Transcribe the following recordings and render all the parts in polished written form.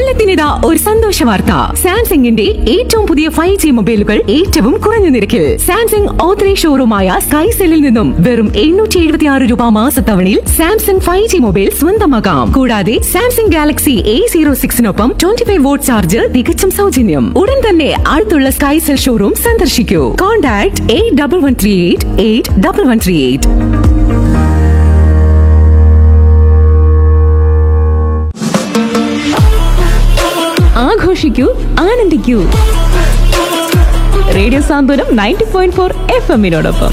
കൊല്ലത്തിനിതാ ഒരു സന്തോഷ വാർത്ത. സാംസങ്ങിന്റെ ഏറ്റവും പുതിയ 5G മൊബൈലുകൾ ഏറ്റവും കുറഞ്ഞ നിരക്കിൽ സാംസങ് ഓത്തറൈസ്ഡ് ഷോറൂമായ സ്കൈസെല്ലിൽ നിന്നും വെറും 776 രൂപ മാസത്തവണയിൽ സാംസങ് 5G മൊബൈൽ സ്വന്തമാക്കാം. കൂടാതെ സാംസങ് ഗാലക്സി A06-നൊപ്പം 25 വോട്ട് ചാർജ് തികച്ചും സൗജന്യം. ഉടൻ തന്നെ അടുത്തുള്ള സ്കൈസെൽ ഷോറൂം സന്ദർശിക്കൂ. കോൺടാക്ട് 8138 ആഘോഷിക്കൂ, ആനന്ദിക്കൂ. റേഡിയോ സാന്ത്വനം 90.4 FM-നോടൊപ്പം.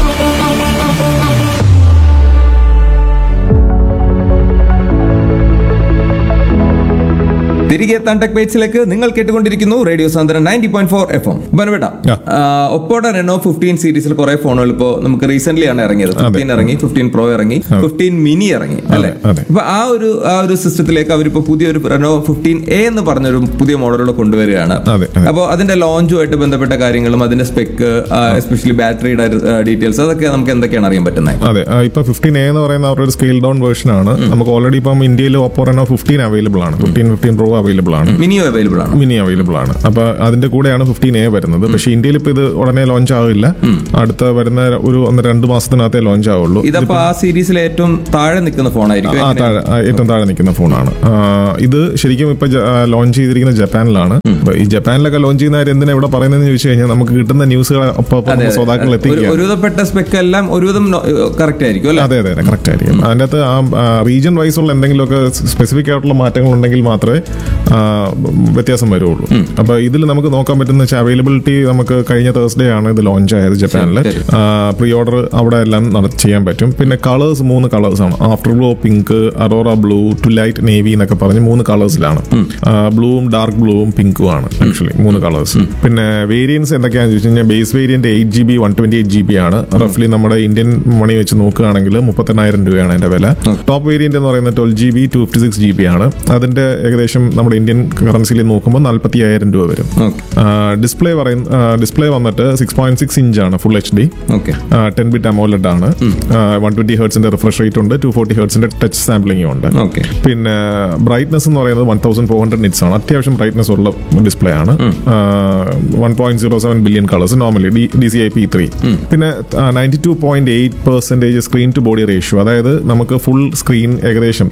തിരികെ ടെക് ബൈറ്റ്സിലേക്ക് നിങ്ങൾ കേട്ടുകൊണ്ടിരിക്കുന്നു റേഡിയോ സാന്ത്വനം 90.4 FM. ബനവേട്ട, ഒപ്പോടെ റെനോ 15 സീരീസിൽ കുറെ ഫോണുകൾ ഇപ്പോ നമുക്ക് റീസെന്റ് ആണ് ഇറങ്ങിയത്. 15 ഇറങ്ങി, 15 Pro ഇറങ്ങി, 15 മിനി ഇറങ്ങി അല്ലെ. അപ്പൊ ആ ഒരു സിസ്റ്റത്തിലേക്ക് അവരിപ്പോ പുതിയൊരു റെനോ 15A എന്ന് പറഞ്ഞൊരു പുതിയ മോഡലുകൾ കൊണ്ടുവരികയാണ്. അപ്പോൾ അതിന്റെ ലോഞ്ചുമായിട്ട് ബന്ധപ്പെട്ട കാര്യങ്ങളും അതിന്റെ സ്പെക്ക്, എസ്പെഷ്യലി ബാറ്ററിയുടെ ഡീറ്റെയിൽസ്, അതൊക്കെ നമുക്ക് എന്തൊക്കെയാണ് അറിയാൻ പറ്റുന്നത്? അതെ, ഇപ്പൊ 15A എന്ന് പറയുന്ന അവരുടെ സ്കെയിൽ ഡൗൺ വേർഷൻ ആണ്. നമുക്ക് ഓൾറെഡി ഇപ്പം ഇന്ത്യയിൽ ഓപ്പോ റെനോ 15 അവൈലബിൾ ആണ്, 15 Pro അവൈലബിൾ ആണ്, മിനി അവൈലബിൾ ആണ്. അപ്പൊ അതിന്റെ കൂടെയാണ് 15A വരുന്നത്. പക്ഷെ ഇന്ത്യയിൽ ഇപ്പൊ ഇത് ഉടനെ ലോഞ്ച് ആവില്ല, അടുത്ത വരുന്ന ഒരു 1-2 മാസത്തിനകത്തേ ലോഞ്ച് ആവുള്ളൂ. ഇതപ്പോ ആ സീരീസിലെ ഏറ്റവും താഴെ നിൽക്കുന്ന ഫോണായിരിക്കും. ഏറ്റവും താഴെ നിൽക്കുന്ന ഫോണാണ് ഇത്. ശരിക്കും ഇപ്പൊ ലോഞ്ച് ചെയ്തിരിക്കുന്ന ജപ്പാനിലാണ്. ഈ ജപ്പാനിലൊക്കെ ലോഞ്ച് ചെയ്യുന്ന കാര്യം എന്തിനാ ഇവിടെ പറയുന്നതെന്ന് ചോദിച്ചു കഴിഞ്ഞാൽ നമുക്ക് കിട്ടുന്ന ന്യൂസുകൾ ശ്രോതാക്കൾ എത്തിക്കുക. ഒരുവിധപ്പെട്ട സ്പെക്ക് എല്ലാം ഒരുവിധം കറക്റ്റ് ആയിരിക്കും. അതെ, കറക്റ്റ് ആയിരിക്കും. അതിന്റെ അകത്ത് ആ റീജിയൻ വൈസ് ഉള്ള എന്തെങ്കിലുമൊക്കെ സ്പെസിഫിക് ആയിട്ടുള്ള മാറ്റങ്ങൾ ഉണ്ടെങ്കിൽ മാത്രമേ വ്യത്യാസം വരുള്ളൂ. അപ്പൊ ഇതിൽ നമുക്ക് നോക്കാൻ പറ്റുന്ന വെച്ചാൽ അവൈലബിലിറ്റി നമുക്ക് കഴിഞ്ഞ തേഴ്സ്ഡേ ആണ് ഇത് ലോഞ്ച് ആയത് ജപ്പാനിൽ. പ്രീ ഓർഡർ അവിടെ എല്ലാം ചെയ്യാൻ പറ്റും. പിന്നെ കളേഴ്സ് 3 കളേഴ്സാണ്. After glow pink, Arora blue, to light navy എന്നൊക്കെ പറഞ്ഞ് 3 കളേഴ്സിലാണ്. ബ്ലൂവും ഡാർക്ക് ബ്ലൂവും പിങ്കും ആണ് ആക്ച്വലി 3 കളേഴ്സ്. പിന്നെ വേരിയൻസ് എന്തൊക്കെയാണെന്ന് ചോദിച്ചു കഴിഞ്ഞാൽ ബേസ് വേരിയന്റ് 8GB 128GB ആണ്. റഫ്ലി നമ്മുടെ ഇന്ത്യൻ മണി വെച്ച് നോക്കുകയാണെങ്കിൽ 38,000 രൂപയാണ് അതിന്റെ വില. ടോപ്പ് വേരിയന്റ് എന്ന് പറയുന്നത് 12GB 256GB ആണ്. അതിന്റെ ഏകദേശം നമ്മുടെ ഇന്ത്യൻ കറൻസിയിൽ നോക്കുമ്പോൾ 45,000 രൂപ വരും. ഡിസ്പ്ലേ വന്നിട്ട് 6.6 ഇഞ്ചാണ്, ഫുൾ HD, 10-bit AMOLED ആണ്. 120 Hz റിഫ്രഷ് റേറ്റ് ഉണ്ട്, 240 Hz ടച്ച് സാമ്പിളിംഗ് ഉണ്ട്. പിന്നെ ബ്രൈറ്റ്നസ് എന്ന് പറയുന്നത് 1400 nits ആണ്. അത്യാവശ്യം ബ്രൈറ്റ്നസ് ഉള്ള ഡിസ്പ്ലേ ആണ്. 1.07 ബില്യൺ കളേഴ്സ് നോർമലി, DCI-P3. പിന്നെ 92.8% സ്ക്രീൻ ടു ബോഡി റേഷ്യോ, അതായത് നമുക്ക് ഫുൾ സ്ക്രീൻ ഏകദേശം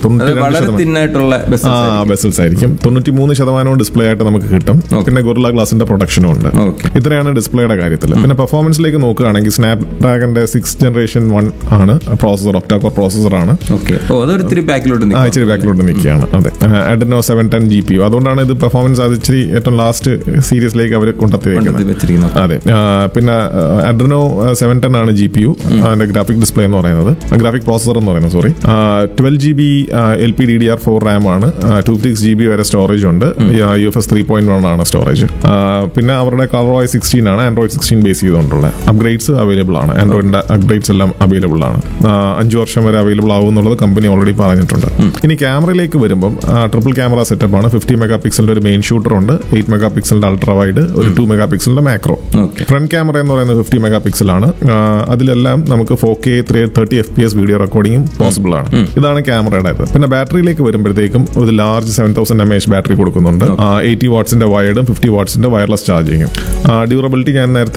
92% ബെസൽസ് ആയിരിക്കും. 93% ഡിസ്പ്ലേ ആയിട്ട് നമുക്ക് കിട്ടും. പിന്നെ ഗൊറില്ല ഗ്ലാസിന്റെ പ്രൊഡക്ഷനും ഉണ്ട്. ഇത്രയാണ് ഡിസ്പ്ലേയുടെ കാര്യത്തിൽ. പിന്നെ പെർഫോമൻസിലേക്ക് നോക്കുകയാണെങ്കിൽ സ്നാപ്ഡ്രാഗന്റെ 6th Generation 1 ആണ് പ്രോസസർ, ഒക്ടാകോർ പ്രോസസർ ആണ്. ഇച്ചിരി ബാക്കിലോട്ട് നിൽക്കുകയാണ്. അതെ, Adreno 710 GPU. അതുകൊണ്ടാണ് ഇത് പെർഫോമൻസ് അത് ഇച്ചിരി ഏറ്റവും ലാസ്റ്റ് സീരീസിലേക്ക് അവർ കൊണ്ടെത്തിയിരിക്കുന്നത്. അതെ, പിന്നെ Adreno 710 ആണ് GPU. അതിന്റെ ഗ്രാഫിക് ഡിസ്പ്ലേ എന്ന് പറയുന്നത്, ഗ്രാഫിക് പ്രോസസർ എന്ന് പറയുന്നത് 12GB LPDDR4 RAM ആണ്. 256GB വരെ സ്റ്റോറേജ് ഉണ്ട്. UFS 3.1 ആണ് സ്റ്റോറേജ്. പിന്നെ അവരുടെ ColorOS 16 ആണ്, Android 16 ബേസ് ചെയ്തുകൊണ്ടുള്ള അപ്ഗ്രേഡ്സ് അവൈലബിൾ ആണ്. ആൻഡ്രോയിഡിന്റെ അപ്ഗ്രേഡ്സ് എല്ലാം അവൈലബിൾ ആണ്. 5 വർഷം വരെ അവൈലബിൾ ആവും എന്നുള്ളത് കമ്പനി ഓൾറെഡി പറഞ്ഞിട്ടുണ്ട്. ഇനി ക്യാമറയിലേക്ക് വരുമ്പോൾ ട്രിപ്പിൾ ക്യാമറ സെറ്റപ്പ് ആണ്. 50 മെഗാപിക്സലിന്റെ ഒരു മെയിൻ ഷൂട്ടർ ഉണ്ട്, 8 മെഗാപിക്സലിന്റെ അൾട്രാ വൈഡ്, ഒരു 2 മെഗാപിക്സലിന്റെ മാക്രോ. ഫ്രണ്ട് ക്യാമറ എന്ന് പറയുന്നത് 50 മെഗാപിക്സലാണ്. അതിലെല്ലാം നമുക്ക് 4K 30 FPS വീഡിയോ റെക്കോർഡിംഗും പോസിബിൾ ആണ്. ഇതാണ് ക്യാമറയുടെ. പിന്നെ ബാറ്ററിയിലേക്ക് വരുമ്പോഴത്തേക്കും ഒരു ലാർജ് 7000 mAh ബാറ്ററി കൊടുക്കുന്നുണ്ട്. 80 വാട്ട്സിന്റെ വയർഡും 50 വാട്ട്സിന്റെ വയർലെസ് ചാർജിങ്ങും. ഡ്യൂറബിലിറ്റി ഞാൻ നേരത്തെ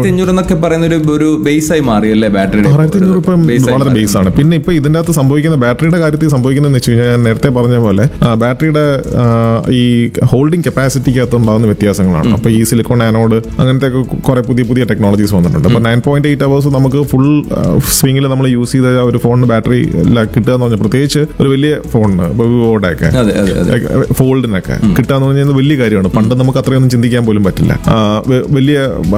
6500 ഒരു ബേസ് ആയി മാറിയല്ലേ ബാറ്ററി. 6500 ഇപ്പം വളരെ ബേസ് ആണ്. പിന്നെ ഇപ്പൊ ഇതിന്റെ അകത്ത് സംഭവിക്കുന്ന ബാറ്ററിയുടെ കാര്യത്തിൽ സംഭവിക്കുന്നതെന്ന് വെച്ച് കഴിഞ്ഞാൽ ഞാൻ നേരത്തെ പറഞ്ഞ പോലെ ബാറ്ററിയുടെ ഈ ഹോൾഡിംഗ് കപ്പാസിറ്റിക്ക് ഉണ്ടാകുന്ന വ്യത്യാസങ്ങളാണ്. അപ്പൊ ഈ സിലിക്കോൺ ആനോഡ് അങ്ങനത്തെ കുറെ പുതിയ ടെക്നോളജീസ് വന്നിട്ടുണ്ട്. അപ്പൊ 9.8 hours നമുക്ക് ഫുൾ സ്വിംഗിൽ നമ്മൾ യൂസ് ചെയ്ത ഒരു ഫോണിന് ബാറ്ററി കിട്ടുക എന്ന് പറഞ്ഞാൽ, പ്രത്യേകിച്ച് ഒരു വലിയ ഫോണിന് വിവോയുടെ ഒക്കെ ഫോൾഡിനൊക്കെ കിട്ടാന്ന് പറഞ്ഞാൽ വലിയ കാര്യമാണ്. പണ്ട് നമുക്ക് അത്രയൊന്നും ചിന്തിക്കാൻ പോലും പറ്റില്ല. വലിയ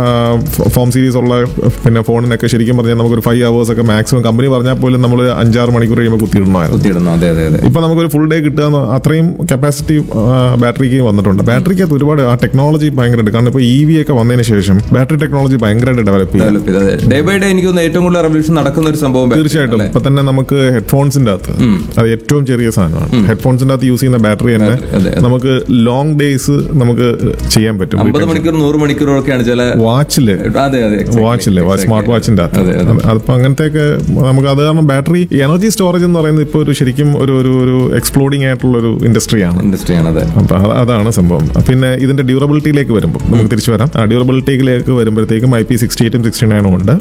ഫോം സീരീസ് ഉള്ള പിന്നെ ഫോണിനൊക്കെ ശരിക്കും പറഞ്ഞാൽ നമുക്കൊരു 5 hours ഒക്കെ മാക്സിമം കമ്പനി പറഞ്ഞാൽ പോലും നമ്മൾ 5-6 മണിക്കൂർ കഴിയുമ്പോൾ കുത്തിയിടണമായിരുന്നു. ഇപ്പൊ നമുക്കൊരു ഫുൾ ഡേ കിട്ടുക അത്രയും കപ്പാസിറ്റി ബാറ്ററിക്ക് വന്നിട്ടുണ്ട്. ബാറ്ററിക്കകത്ത് ഒരുപാട് ആ ടെക്നോളജി ഭയങ്കരമായിട്ട്, കാരണം ഇപ്പൊ EV ഒക്കെ വന്നതിന് ശേഷം ബാറ്ററി ടെക്നോളജി ഭയങ്കരമായിട്ട് ഡെവലപ്പ് ചെയ്യും. ഡേ ബൈ ഡേ എനിക്ക് ഏറ്റവും കൂടുതൽ റെവല്യൂഷൻ നടക്കുന്ന ഒരു സംഭവം തീർച്ചയായിട്ടും. ഇപ്പൊ തന്നെ നമുക്ക് ഹെഡ്ഫോൺസിന്റെ അകത്ത് അത് ഏറ്റവും ചെറിയ സാധനമാണ്. ഹെഡ്ഫോൺസിന്റെ അകത്ത് യൂസ് ചെയ്യുന്ന ബാറ്ററി തന്നെ നമുക്ക് ലോങ് ഡേയ്സ് നമുക്ക് ചെയ്യാൻ പറ്റും. 50 മണിക്കൂർ 100 മണിക്കൂറൊക്കെയാണ് ചില വാച്ചില് സ്മാർട്ട് വാച്ചിന്റെ അതിപ്പോ അങ്ങനത്തെയൊക്കെ നമുക്ക് അത് കാരണം ബാറ്ററി എനർജി സ്റ്റോറേജ് എന്ന് പറയുന്നത് ഇപ്പൊ ഒരു ശരിക്കും ഒരു എക്സ്പ്ലോഡിംഗ് ആയിട്ടുള്ള ഒരു ഇൻഡസ്ട്രിയാണ്. അപ്പൊ അതാണ് സംഭവം. പിന്നെ ഇതിന്റെ ഡ്യൂറബിലിറ്റിയിലേക്ക് വരുമ്പോൾ നമുക്ക് തിരിച്ചു വരാം. ഡ്യൂറബിലിറ്റിയിലേക്ക് വരുമ്പോഴത്തേക്കും IP68 69 ഉണ്ട്.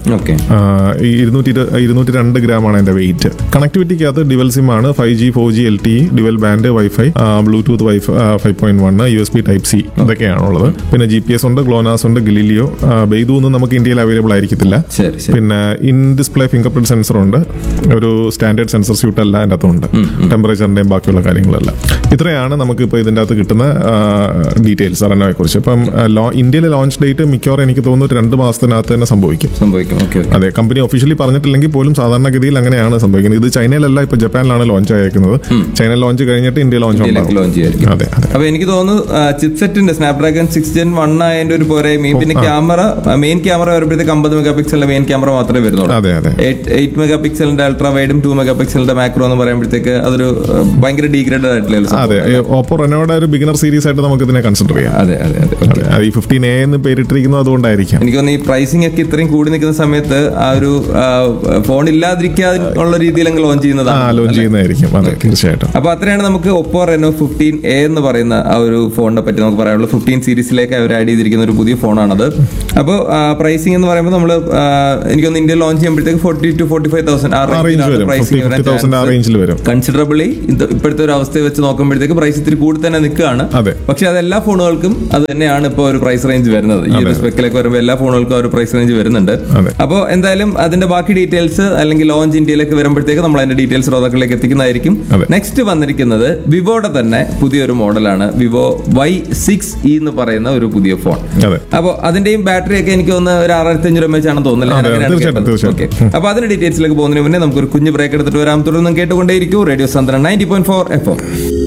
202 ഗ്രാമാണ് അതിന്റെ വെയിറ്റ്. കണക്ടിവിറ്റിക്കകത്ത് ഡ്യുവൽ സിം ആണ്. 5G 4G LTE dual band wifi Bluetooth 5.1 USB Type-C ഇതൊക്കെയാണുള്ളത്. പിന്നെ GPS ഉണ്ട്, ഗ്ലോനാസ് ഉണ്ട്, ഗലീലിയോ. ബെയ്തു ഒന്നും നമുക്ക് ഇന്ത്യയിൽ അവൈലബിൾ ആയിരിക്കത്തില്ല. പിന്നെ in display finger print sensor ഉണ്ട്. ഒരു സ്റ്റാൻഡേർഡ് സെൻസർ സ്യൂട്ട് അല്ല അതിന്റെ അകത്തുണ്ട്. ടെമ്പറേച്ചറിന്റെയും ബാക്കിയുള്ള കാര്യങ്ങളെല്ലാം. ഇത്രയാണ് നമുക്ക് ഇപ്പോൾ ഇതിന്റെ അകത്ത് കിട്ടുന്ന ഡീറ്റെയിൽസ് അറനോയെ കുറിച്ച്. ഇപ്പം ഇന്ത്യയിലെ ലോഞ്ച് ഡേറ്റ് മിക്കവാറും എനിക്ക് തോന്നുന്നു 2 മാസത്തിനകത്ത് തന്നെ സംഭവിക്കും. അതെ, കമ്പനി ഒഫീഷ്യലി പറഞ്ഞിട്ടില്ലെങ്കിൽ പോലും സാധാരണഗതിയിൽ അങ്ങനെയാണ് സംഭവിക്കുന്നത്. ഇത് ചൈനയിലല്ല, ഇപ്പൊ ജപ്പാനിലാണ് ലോഞ്ച് അയക്കുന്നത്. ചൈന ലോഞ്ച് കഴിഞ്ഞിട്ട് ഇന്ത്യ ലോഞ്ച് ചെയ്യും. അതെ. അപ്പൊ എനിക്ക് തോന്നുന്നു ചിപ്സെറ്റിന്റെ സ്നാപ്ഡ്രാഗൺ 6 Gen 1 ആയതിന്റെ ഒരു പോരായ്മയും പിന്നെ മെയിൻ ക്യാമറ വരുമ്പോഴത്തേക്ക് 50 മെഗാ പിക്സലിന്റെ മെയിൻ ക്യാമറ മാത്രമേ വരുന്നുള്ളൂ. 8 മെഗാ പിക്സലിന്റെ അൾട്രാ വൈഡും 2 മെഗാ പിക്സലിന്റെ മാക്രോ എന്ന് പറയുമ്പോഴത്തേക്ക് അതൊരു ഭയങ്കര ഡീഗ്രേഡഡ് ആയിട്ടുള്ള. അതെ, ഓപ്പോ റെനോയുടെ ഒരു ബിഗിനർ സീരീസ് ആയിട്ട് നമുക്ക് ഇതിനെ കൺസിഡർ ചെയ്യാം. അതെ. ഈ 15A എന്ന് പേരിട്ടിരിക്കുന്നത് അതുകൊണ്ടായിരിക്കും. എനിക്ക് തോന്നുന്നു ഈ പ്രൈസിംഗ് ഒക്കെ ഇത്രയും കൂടി നിൽക്കുന്ന സമയത്ത് ആ ഒരു ഫോൺ ഇല്ലാതിരിക്കാനുള്ള രീതിയിൽ ലോഞ്ച് ചെയ്യുന്നതായിരിക്കും. അതെ, തീർച്ചയായിട്ടും. അപ്പൊ അത്രയാണ് നമുക്ക് ഒപ്പോ റെനോ 15A എന്ന് പറയുന്ന ആ ഒരു ഫോണിനെ പറ്റി നമുക്ക് പറയാനുള്ളത്. 15 സീരീസിലേക്ക് അവർ ആഡ് ചെയ്തിരിക്കുന്ന ഒരു പുതിയ ഫോണാണത്. അപ്പോൾ പ്രൈസിംഗ് എന്ന് പറയുമ്പോൾ നമ്മൾ എനിക്കൊന്ന് ഇന്ത്യയിൽ ലോഞ്ച് ചെയ്യുമ്പോഴത്തേക്ക് 40,000 to 45,000 കൺസിഡറബിളി ഇപ്പോഴത്തെ ഒരു അവസ്ഥ വെച്ച് നോക്കുമ്പോഴത്തേക്ക് പ്രൈസ് ഇത്തിരി കൂടി തന്നെ നിൽക്കുകയാണ്. പക്ഷെ അത് എല്ലാ ഫോണുകൾക്കും അത് തന്നെയാണ് ഇപ്പോൾ ഒരു പ്രൈസ് റേഞ്ച് വരുന്നത്. ഈ ഒരു സ്പെക്കിലേക്ക് വരുമ്പോൾ എല്ലാ ഫോണുകൾക്കും ഒരു പ്രൈസ് റേഞ്ച് വരുന്നുണ്ട്. അപ്പോൾ എന്തായാലും അതിന്റെ ബാക്കി ഡീറ്റെയിൽസ് അല്ലെങ്കിൽ ലോഞ്ച് ഇന്ത്യയിലേക്ക് വരുമ്പോഴത്തേക്ക് നമ്മൾ അതിന്റെ ഡീറ്റെയിൽസ് ശ്രോതാക്കളിലേക്ക് എത്തിക്കുന്നതായിരിക്കും. നെക്സ്റ്റ് വന്നിരിക്കുന്നത് വിവോയുടെ തന്നെ പുതിയൊരു മോഡലാണ്. വിവോ Y6E എന്ന് പറയുന്ന ഒരു പുതിയ ഫോൺ. അപ്പോൾ അതിന്റെയും ബാറ്ററി ഒക്കെ എനിക്ക് തോന്നുന്നു ഒരു 6500 mAh ആണെന്ന് തോന്നുന്നില്ല. അപ്പൊ അതിന്റെ ഡീറ്റെയിൽസിലേക്ക് പോകുന്നതിന് മുന്നേ നമുക്കൊരു കുഞ്ഞു ബ്രേക്ക് എടുത്തിട്ട് വരാം. തുടർന്നും കേട്ടുകൊണ്ടേയിരിക്കും റേഡിയോ സാന്ദ്രൻ 90.4 FM.